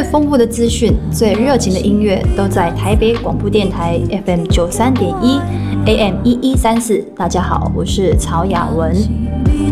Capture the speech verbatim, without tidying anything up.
丰富的资讯、最热情的音乐，都在台北广播电台 F M 九三点一 A M 一一三四。大家好，我是曹雅文。